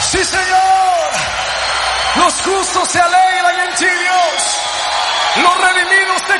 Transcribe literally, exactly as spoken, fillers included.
Sí, Señor. Los justos se alegran en ti, Dios. Los redimidos te